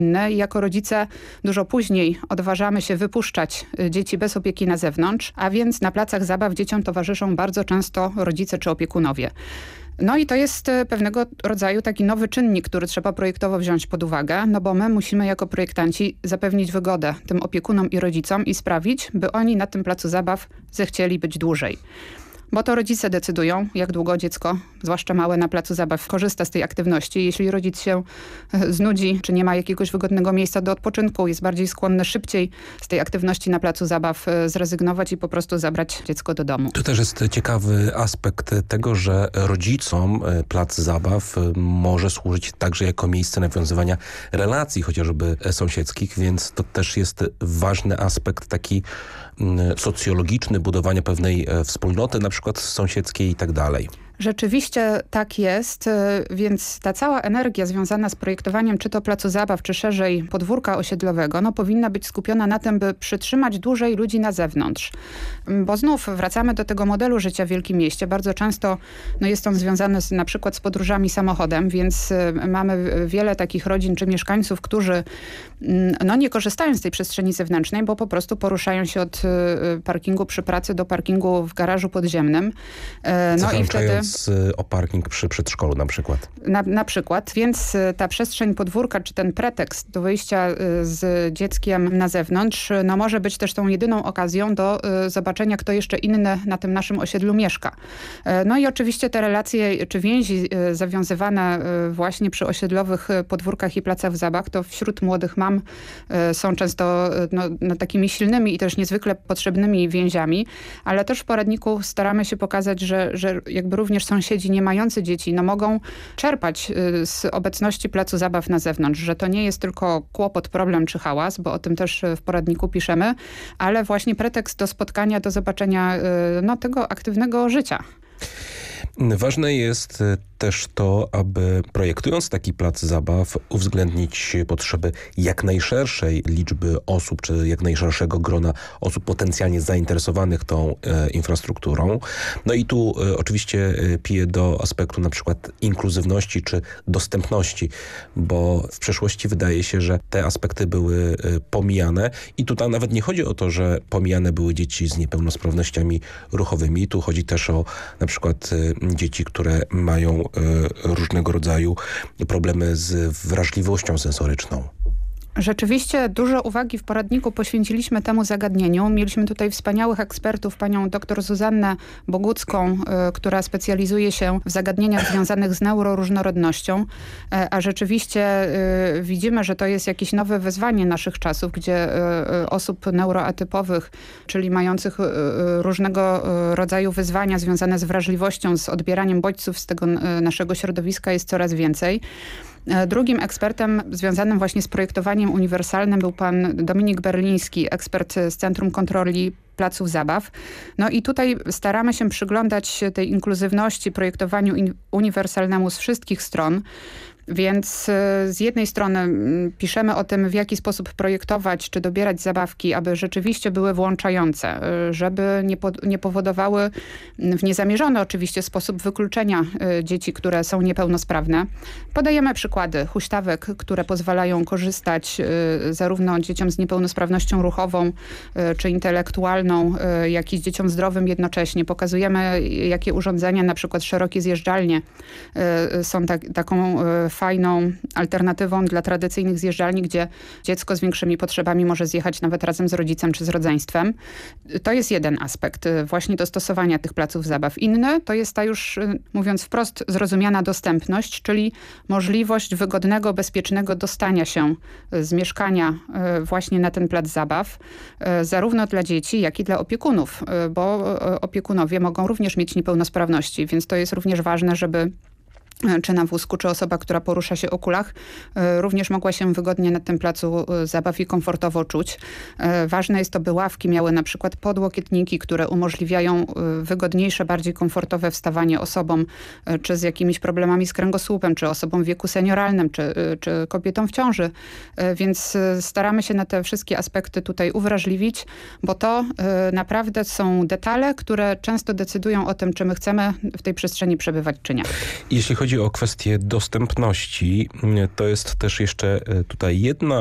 I jako rodzice dużo później odważamy się wypuszczać dzieci bez opieki na zewnątrz, a więc na placach zabaw dzieciom towarzyszą bardzo często rodzice czy opiekunowie. No i to jest pewnego rodzaju taki nowy czynnik, który trzeba projektowo wziąć pod uwagę, no bo my musimy jako projektanci zapewnić wygodę tym opiekunom i rodzicom i sprawić, by oni na tym placu zabaw zechcieli być dłużej. Bo to rodzice decydują, jak długo dziecko, zwłaszcza małe, na placu zabaw korzysta z tej aktywności. Jeśli rodzic się znudzi, czy nie ma jakiegoś wygodnego miejsca do odpoczynku, jest bardziej skłonny szybciej z tej aktywności na placu zabaw zrezygnować i po prostu zabrać dziecko do domu. To też jest ciekawy aspekt tego, że rodzicom plac zabaw może służyć także jako miejsce nawiązywania relacji, chociażby sąsiedzkich, więc to też jest ważny aspekt taki socjologiczny, budowania pewnej wspólnoty, na przykład sąsiedzkiej i tak dalej. Rzeczywiście tak jest, więc ta cała energia związana z projektowaniem czy to placu zabaw, czy szerzej podwórka osiedlowego, no powinna być skupiona na tym, by przytrzymać dłużej ludzi na zewnątrz. Bo znów wracamy do tego modelu życia w wielkim mieście. Bardzo często jest on związany na przykład z podróżami samochodem, więc mamy wiele takich rodzin czy mieszkańców, którzy nie korzystają z tej przestrzeni zewnętrznej, bo po prostu poruszają się od parkingu przy pracy do parkingu w garażu podziemnym. No i wtedy o parking przy przedszkolu na przykład. Na przykład, więc ta przestrzeń podwórka, czy ten pretekst do wyjścia z dzieckiem na zewnątrz, może być też tą jedyną okazją do zobaczenia, kto jeszcze inny na tym naszym osiedlu mieszka. No i oczywiście te relacje, czy więzi zawiązywane właśnie przy osiedlowych podwórkach i placach zabaw, to wśród młodych mam są często takimi silnymi i też niezwykle potrzebnymi więziami, ale też w poradniku staramy się pokazać, że jakby również sąsiedzi nie mający dzieci mogą czerpać z obecności placu zabaw na zewnątrz, że to nie jest tylko kłopot, problem czy hałas, bo o tym też w poradniku piszemy, ale właśnie pretekst do spotkania, do zobaczenia tego aktywnego życia. Ważne jest też to, aby projektując taki plac zabaw uwzględnić potrzeby jak najszerszej liczby osób, czy jak najszerszego grona osób potencjalnie zainteresowanych tą infrastrukturą. No i tu oczywiście piję do aspektu na przykład inkluzywności czy dostępności, bo w przeszłości wydaje się, że te aspekty były pomijane i tutaj nawet nie chodzi o to, że pomijane były dzieci z niepełnosprawnościami ruchowymi. Tu chodzi też o na przykład dzieci, które mają różnego rodzaju problemy z wrażliwością sensoryczną. Rzeczywiście dużo uwagi w poradniku poświęciliśmy temu zagadnieniu. Mieliśmy tutaj wspaniałych ekspertów, panią dr Zuzannę Bogucką, która specjalizuje się w zagadnieniach związanych z neuroróżnorodnością, a rzeczywiście widzimy, że to jest jakieś nowe wyzwanie naszych czasów, gdzie osób neuroatypowych, czyli mających różnego rodzaju wyzwania związane z wrażliwością, z odbieraniem bodźców z tego naszego środowiska jest coraz więcej. Drugim ekspertem związanym właśnie z projektowaniem uniwersalnym był pan Dominik Berliński, ekspert z Centrum Kontroli Placów Zabaw. No i tutaj staramy się przyglądać się tej inkluzywności, projektowaniu uniwersalnemu z wszystkich stron. Więc z jednej strony piszemy o tym, w jaki sposób projektować czy dobierać zabawki, aby rzeczywiście były włączające, żeby nie powodowały w niezamierzony oczywiście sposób wykluczenia dzieci, które są niepełnosprawne. Podajemy przykłady huśtawek, które pozwalają korzystać zarówno dzieciom z niepełnosprawnością ruchową czy intelektualną, jak i dzieciom zdrowym jednocześnie. Pokazujemy, jakie urządzenia, na przykład szerokie zjeżdżalnie są taką fajną alternatywą dla tradycyjnych zjeżdżalni, gdzie dziecko z większymi potrzebami może zjechać nawet razem z rodzicem czy z rodzeństwem. To jest jeden aspekt właśnie dostosowania tych placów zabaw. Inny to jest ta już, mówiąc wprost, zrozumiana dostępność, czyli możliwość wygodnego, bezpiecznego dostania się z mieszkania właśnie na ten plac zabaw, zarówno dla dzieci, jak i dla opiekunów, bo opiekunowie mogą również mieć niepełnosprawności, więc to jest również ważne, żeby czy na wózku, czy osoba, która porusza się o kulach, również mogła się wygodnie na tym placu zabaw i komfortowo czuć. Ważne jest to, by ławki miały na przykład podłokietniki, które umożliwiają wygodniejsze, bardziej komfortowe wstawanie osobom, czy z jakimiś problemami z kręgosłupem, czy osobom w wieku senioralnym, czy kobietom w ciąży. Więc staramy się na te wszystkie aspekty tutaj uwrażliwić, bo to naprawdę są detale, które często decydują o tym, czy my chcemy w tej przestrzeni przebywać, czy nie. Jeśli chodzi chodzi o kwestię dostępności, to jest też jeszcze tutaj jedna